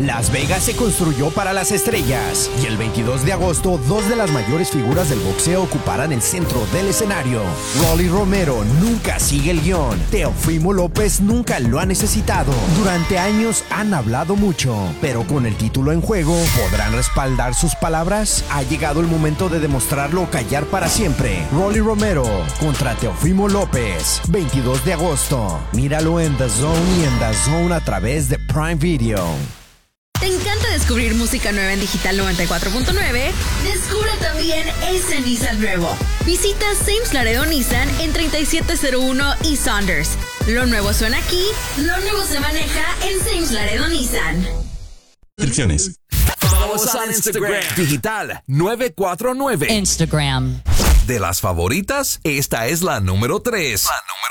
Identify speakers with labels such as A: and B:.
A: Las Vegas se construyó para las estrellas y el 22 de agosto, dos de las mayores figuras del boxeo ocuparán el centro del escenario. Rolly Romero nunca sigue el guión. Teofimo López nunca lo ha necesitado. Durante años han hablado mucho, pero con el título en juego, ¿podrán respaldar sus palabras? Ha llegado el momento de demostrarlo o callar para siempre. Rolly Romero contra Teofimo López, 22 de agosto. Míralo en The Zone y en The Zone a través de Prime Video.
B: ¿Te encanta descubrir música nueva en Digital 94.9? Descubre también ese Nissan nuevo. Visita Sames Laredo Nissan en 3701 y Saunders. Lo nuevo suena aquí, lo nuevo se maneja en Sames Laredo Nissan.
C: Restricciones.
D: Vamos al Instagram. Digital 949.
E: Instagram.
D: De las favoritas, esta es la número 3.